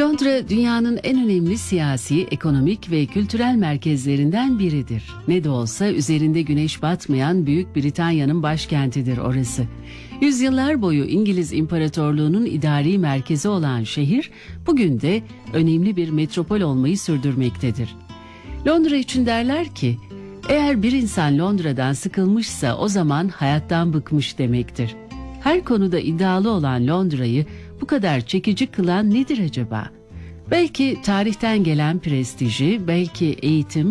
Londra dünyanın en önemli siyasi, ekonomik ve kültürel merkezlerinden biridir. Ne de olsa üzerinde güneş batmayan Büyük Britanya'nın başkentidir orası. Yüzyıllar boyu İngiliz İmparatorluğu'nun idari merkezi olan şehir, bugün de önemli bir metropol olmayı sürdürmektedir. Londra için derler ki, eğer bir insan Londra'dan sıkılmışsa o zaman hayattan bıkmış demektir. Her konuda iddialı olan Londra'yı bu kadar çekici kılan nedir acaba? Belki tarihten gelen prestiji, belki eğitim,